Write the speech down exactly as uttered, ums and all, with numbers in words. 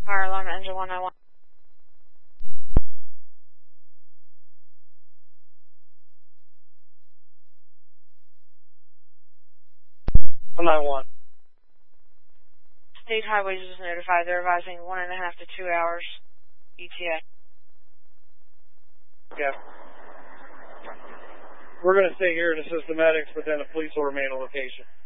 Fire alarm engine one nine one. one nine one. State Highways is notified. They're advising one and a half to two hours E T A. Yeah. We're going to stay here in the systematics, but then the police will remain on location.